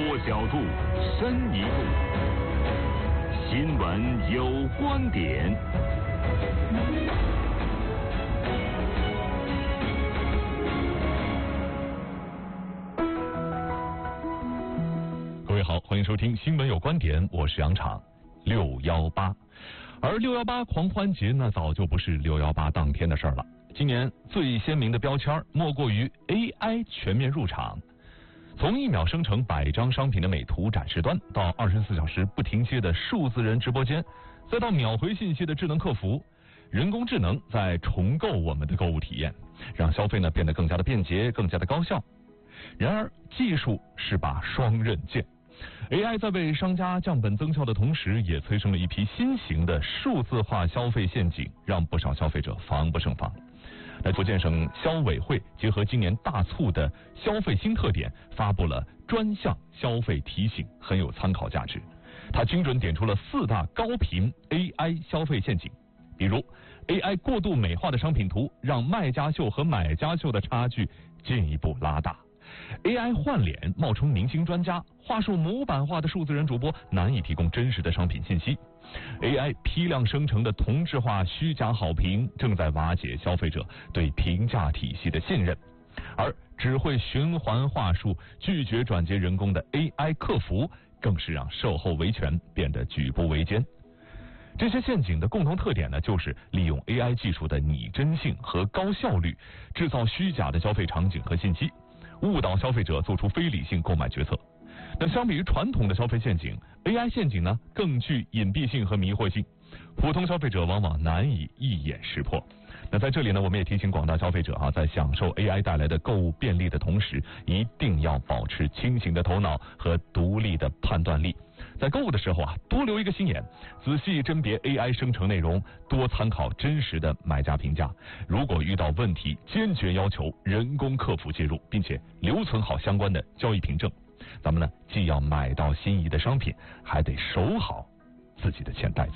多角度，深一步。新闻有观点。各位好，欢迎收听新闻有观点，我是杨昶。618，而618狂欢节呢，早就不是618当天的事儿了。今年最鲜明的标签莫过于 AI 全面入场。从1秒生成100张商品的美图展示端，到24小时不停歇的数字人直播间，再到秒回信息的智能客服，人工智能在重构我们的购物体验，让消费呢变得更加的便捷，更加的高效。然而，技术是把双刃剑。AI 在为商家降本增效的同时，也催生了一批新型的数字化消费陷阱，让不少消费者防不胜防。福建省消委会结合今年大促的消费新特点，发布了专项消费提醒，很有参考价值。它精准点出了4大高频 AI 消费陷阱，比如 AI 过度美化的商品图，让卖家秀和买家秀的差距进一步拉大。AI 换脸冒充明星专家，话术模板化的数字人主播难以提供真实的商品信息。AI 批量生成的同质化虚假好评正在瓦解消费者对评价体系的信任，而只会循环话术、拒绝转接人工的 AI 客服，更是让售后维权变得举步维艰。这些陷阱的共同特点呢，就是利用 AI 技术的拟真性和高效率，制造虚假的消费场景和信息，误导消费者做出非理性购买决策。那相比于传统的消费陷阱， AI 陷阱呢更具隐蔽性和迷惑性，普通消费者往往难以一眼识破。那在这里呢，我们也提醒广大消费者在享受 AI 带来的购物便利的同时，一定要保持清醒的头脑和独立的判断力。在购物的时候多留一个心眼，仔细甄别 AI 生成内容，多参考真实的买家评价。如果遇到问题，坚决要求人工客服介入，并且留存好相关的交易凭证。咱们呢，既要买到心仪的商品，还得守好自己的钱袋子。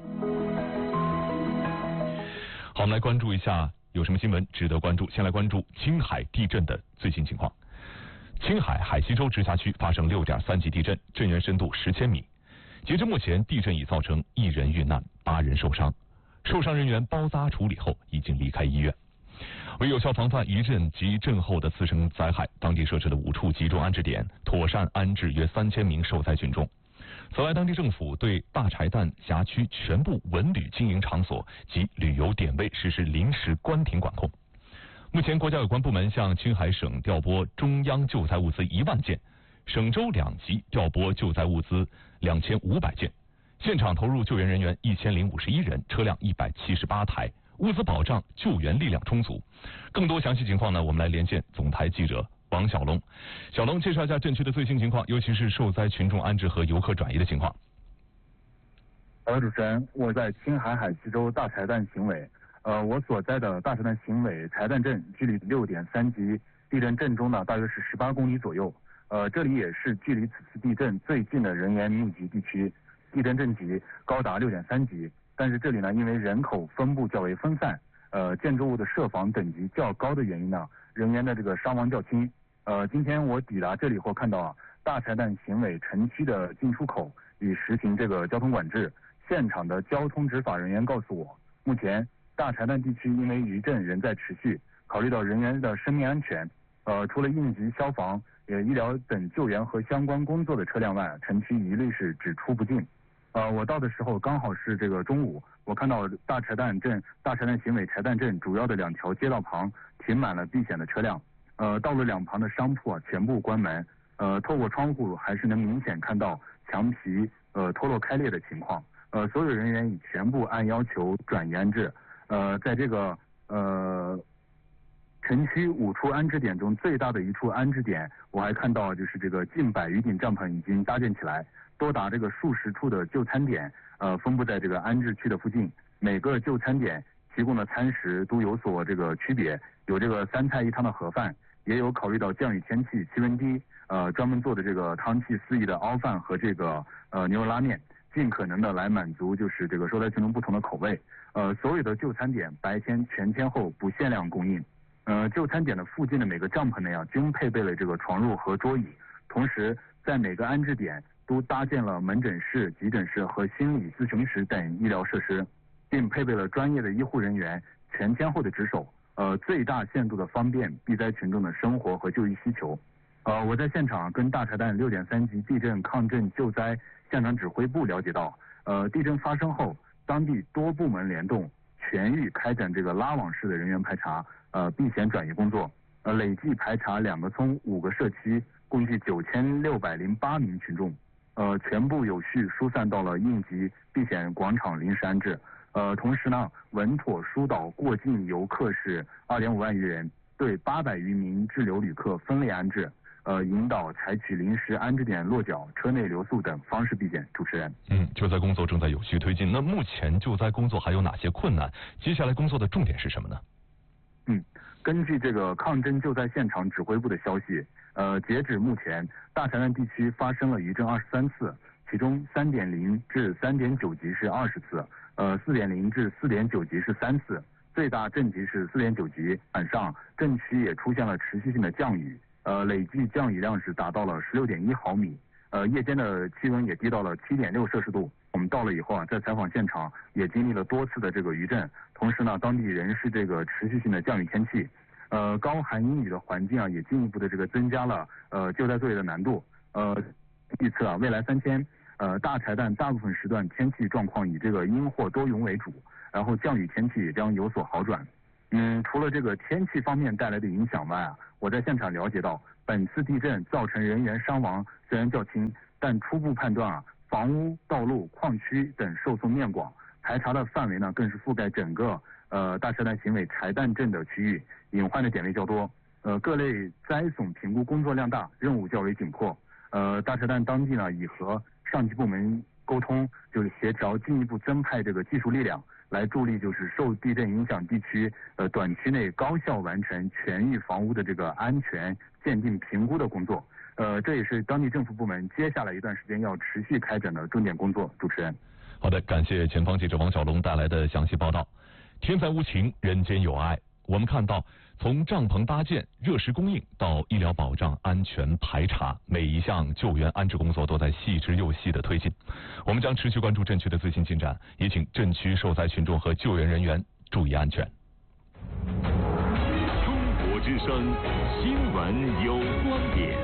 好，我们来关注一下有什么新闻值得关注。先来关注青海地震的最新情况。青海海西州直辖区发生6.3级地震，震源深度10千米。截至目前，地震已造成1人遇难，8人受伤，受伤人员包扎处理后已经离开医院。为有效防范余震及震后的次生灾害，当地设置了5处集中安置点，妥善安置约3000名受灾群众。此外，当地政府对大柴旦辖区全部文旅经营场所及旅游点位实施临时关停管控。目前，国家有关部门向青海省调拨中央救灾物资1万件，省州2级调拨救灾物资2500件，现场投入救援人员1051人，车辆178台。物资保障救援力量充足。更多详细情况呢，我们来连线总台记者王小龙。小龙，介绍一下震区的最新情况，尤其是受灾群众安置和游客转移的情况。 主持人，我在青海海西州大柴旦行委，我所在的大柴旦行委柴旦镇距离6.3级地震震中呢大约是18公里左右。这里也是距离此次地震最近的人员密集地区，地震震级高达6.3级。但是这里呢，因为人口分布较为分散，建筑物的设防等级较高的原因呢，人员的这个伤亡较轻。今天我抵达这里后看到大柴旦行委城区的进出口已实行这个交通管制。现场的交通执法人员告诉我，目前大柴旦地区因为余震仍在持续，考虑到人员的生命安全，除了应急消防、医疗等救援和相关工作的车辆外，城区一律是只出不进。我到的时候刚好是这个中午，我看到大柴旦行委柴旦镇主要的2条街道旁停满了避险的车辆，道路两旁的商铺全部关门，透过窗户还是能明显看到墙皮脱落开裂的情况，所有人员已全部按要求转移安置。在这个城区5处安置点中最大的1处安置点，我还看到就是这个近100余顶帐篷已经搭建起来。多达这个数十处的就餐点，分布在这个安置区的附近。每个就餐点提供的餐食都有所这个区别，有这个3菜1汤的盒饭，也有考虑到降雨天气气温低，专门做的这个汤气四溢的熬饭和这个牛肉拉面，尽可能的来满足就是这个受灾群众不同的口味。所有的就餐点白天全天候不限量供应。就餐点的附近的每个帐篷内均配备了这个床褥和桌椅。同时， 在每个安置点都搭建了门诊室、急诊室和心理咨询室等医疗设施，并配备了专业的医护人员全天候的值守，最大限度的方便避灾群众的生活和就医需求。我在现场跟大柴旦6.3级地震抗震救灾现场指挥部了解到，地震发生后，当地多部门联动，全域开展这个拉网式的人员排查，避险转移工作，累计排查2个村5个社区，共计9608名群众，全部有序疏散到了应急避险广场临时安置。同时呢，稳妥疏导过境游客是2.5万余人，对800余名滞留旅客分类安置。引导采取临时安置点落脚、车内留宿等方式避险。主持人， 救灾工作正在有序推进。那目前救灾工作还有哪些困难？接下来工作的重点是什么呢？ 根据这个抗震救灾现场指挥部的消息，截止目前，大柴旦地区发生了余震23次，其中3.0至3.9级是20次，4.0至4.9级是3次，最大震级是4.9级。晚上，震区也出现了持续性的降雨。累计降雨量是达到了16.1毫米，夜间的气温也低到了7.6摄氏度。我们到了以后在采访现场也经历了多次的这个余震，同时呢，当地仍是这个持续性的降雨天气，高寒阴雨的环境也进一步的这个增加了救灾作业的难度。预测未来3天，大柴旦大部分时段天气状况以这个阴或多云为主，然后降雨天气也将有所好转。除了这个天气方面带来的影响外我在现场了解到，本次地震造成人员伤亡虽然较轻，但初步判断房屋、道路、矿区等受损面广，排查的范围呢更是覆盖整个大柴旦行委柴旦镇的区域，隐患的点位较多，各类灾损评估工作量大，任务较为紧迫。大柴旦当地呢已和上级部门沟通，就是协调进一步增派这个技术力量，来助力就是受地震影响地区短期内高效完成全域房屋的这个安全鉴定评估的工作。这也是当地政府部门接下来一段时间要持续开展的重点工作。主持人， 好的，感谢前方记者王小龙带来的详细报道。天灾无情，人间有爱。我们看到，从帐篷搭建、热食供应到医疗保障、安全排查，每一项救援安置工作都在细致又细的推进。我们将持续关注震区的最新进展，也请震区受灾群众和救援人员注意安全。 中国之声，新闻有观点。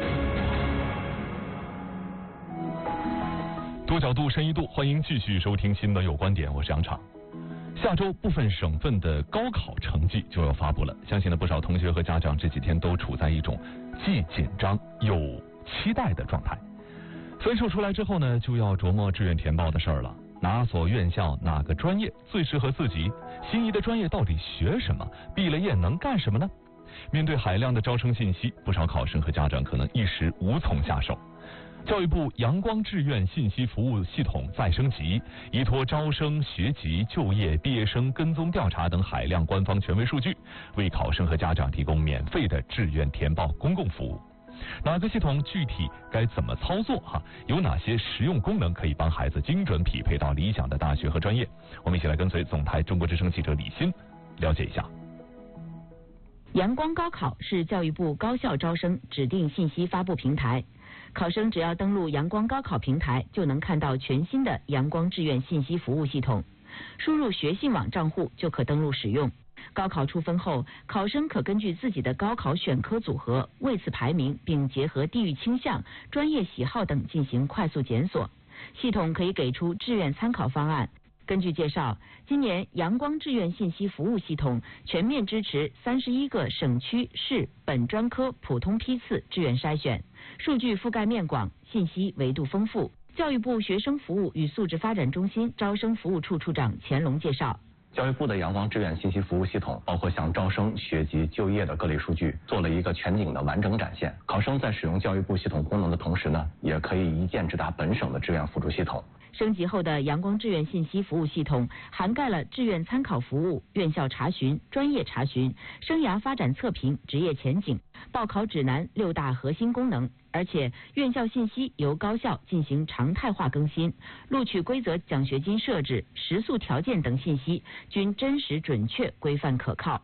多角度、深一度，欢迎继续收听新闻有观点，我是杨畅。下周部分省份的高考成绩就要发布了，相信呢不少同学和家长这几天都处在一种既紧张又期待的状态。分数出来之后呢，就要琢磨志愿填报的事儿了。哪所院校哪个专业最适合自己？心仪的专业到底学什么？毕了业能干什么呢？面对海量的招生信息，不少考生和家长可能一时无从下手。教育部阳光志愿信息服务系统再升级，依托招生、学籍、就业、毕业生跟踪调查等海量官方权威数据，为考生和家长提供免费的志愿填报公共服务。哪个系统具体该怎么操作有哪些实用功能可以帮孩子精准匹配到理想的大学和专业？我们一起来跟随总台中国之声记者李欣了解一下。 阳光高考是教育部高校招生指定信息发布平台，考生只要登录阳光高考平台，就能看到全新的阳光志愿信息服务系统，输入学信网账户就可登录使用。高考出分后，考生可根据自己的高考选科组合位次排名，并结合地域倾向、专业喜好等进行快速检索，系统可以给出志愿参考方案。根据介绍，今年阳光志愿信息服务系统全面支持31个省区市本专科普通批次志愿筛选，数据覆盖面广，信息维度丰富。教育部学生服务与素质发展中心招生服务处处长钱龙介绍， 教育部的阳光志愿信息服务系统包括向招生、学籍、就业的各类数据做了一个全景的完整展现。考生在使用教育部系统功能的同时呢，也可以一键直达本省的志愿辅助系统。 升级后的阳光志愿信息服务系统涵盖了志愿参考服务、院校查询、专业查询、生涯发展测评、职业前景、报考指南6大核心功能，而且院校信息由高校进行常态化更新，录取规则、奖学金设置、食宿条件等信息均真实准确、规范可靠。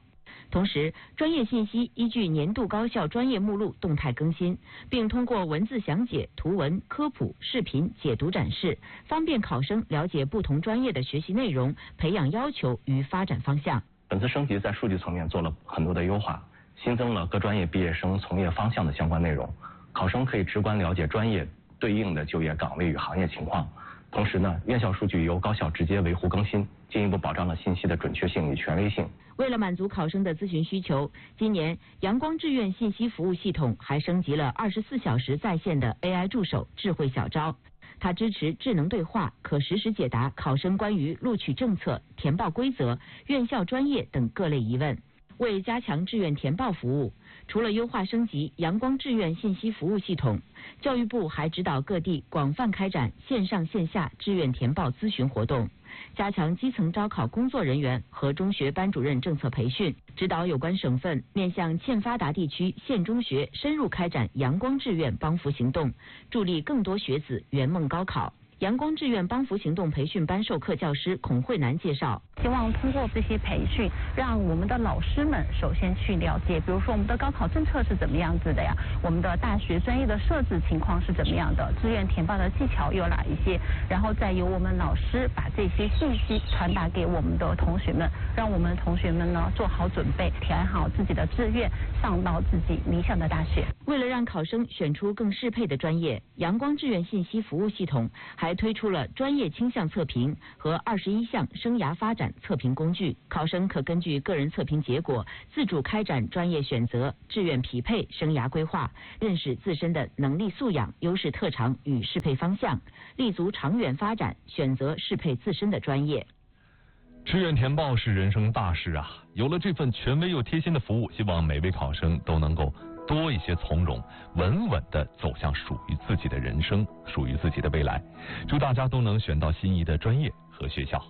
同时，专业信息依据年度高校专业目录动态更新，并通过文字详解、图文科普、视频解读展示，方便考生了解不同专业的学习内容、培养要求与发展方向。 本次升级在数据层面做了很多的优化，新增了各专业毕业生从业方向的相关内容，考生可以直观了解专业对应的就业岗位与行业情况。同时呢，院校数据由高校直接维护更新，进一步保障了信息的准确性与权威性。 为了满足考生的咨询需求，今年阳光志愿信息服务系统还升级了24小时在线的 AI 助手智慧小昭。它支持智能对话，可实时解答考生关于录取政策、填报规则、院校专业等各类疑问。为加强志愿填报服务，除了优化升级阳光志愿信息服务系统，教育部还指导各地广泛开展线上线下志愿填报咨询活动，加强基层招考工作人员和中学班主任政策培训，指导有关省份面向欠发达地区县中学深入开展阳光志愿帮扶行动，助力更多学子圆梦高考。阳光志愿帮扶行动培训班授课教师孔慧楠介绍， 希望通过这些培训，让我们的老师们首先去了解，比如说我们的高考政策是怎么样子的呀，我们的大学专业的设置情况是怎么样的，志愿填报的技巧有哪一些，然后再由我们老师把这些信息传达给我们的同学们，让我们同学们呢做好准备，填好自己的志愿，上到自己理想的大学。 为了让考生选出更适配的专业，阳光志愿信息服务系统还推出了专业倾向测评和21项生涯发展测评工具，考生可根据个人测评结果，自主开展专业选择、志愿匹配、生涯规划，认识自身的能力素养、优势特长与适配方向，立足长远发展，选择适配自身的专业。 志愿填报是人生大事啊！有了这份权威又贴心的服务，希望每位考生都能够多一些从容，稳稳地走向属于自己的人生，属于自己的未来。祝大家都能选到心仪的专业和学校。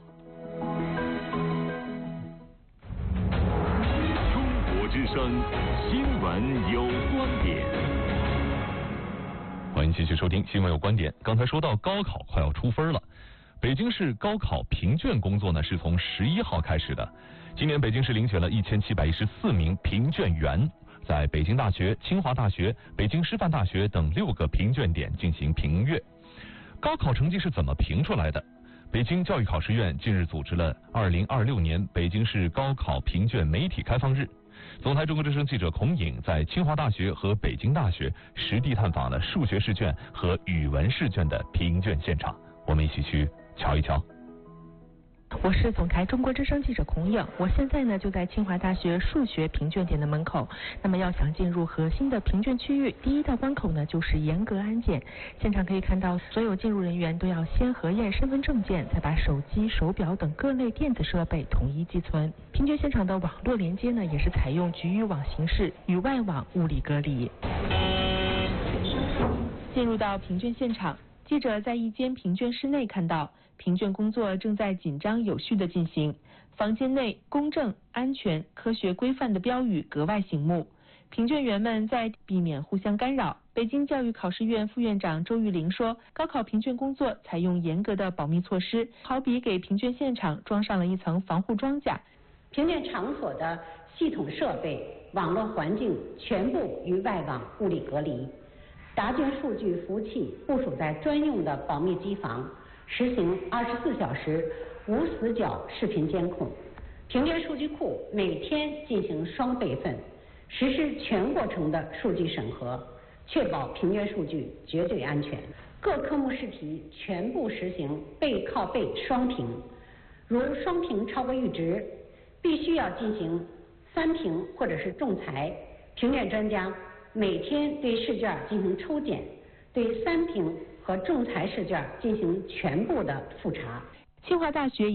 中国之声新闻有观点， 欢迎继续收听新闻有观点。刚才说到高考快要出分了，北京市高考评卷工作呢是从11号开始的。今年北京市遴选了1714名评卷员，在北京大学、清华大学、北京师范大学等6个评卷点进行评阅。高考成绩是怎么评出来的？北京教育考试院近日组织了2026年北京市高考评卷媒体开放日。总台中国之声记者孔颖在清华大学和北京大学实地探访了数学试卷和语文试卷的评卷现场，我们一起去瞧一瞧。 我是总台中国之声记者孔颖，我现在呢就在清华大学数学评卷点的门口。那么要想进入核心的评卷区域，第一道关口呢就是严格安检。现场可以看到，所有进入人员都要先核验身份证件，再把手机、手表等各类电子设备统一寄存。评卷现场的网络连接呢也是采用局域网形式，与外网物理隔离。进入到评卷现场，记者在一间评卷室内看到，评卷工作正在紧张有序地进行。房间内公正、安全、科学规范的标语格外醒目。评卷员们在避免互相干扰。北京教育考试院副院长周玉玲说，高考评卷工作采用严格的保密措施，好比给评卷现场装上了一层防护装甲。 评卷场所的系统设备、网络环境全部与外网物理隔离。答卷数据服务器部署在专用的保密机房，实行24小时无死角视频监控。评卷数据库每天进行双备份，实施全过程的数据审核，确保评卷数据绝对安全。各科目试题全部实行背靠背双评，如双评超过阈值，必须要进行3评或者是仲裁。评卷专家每天对试卷进行抽检，对3评和仲裁试卷进行全部的复查。 清华大学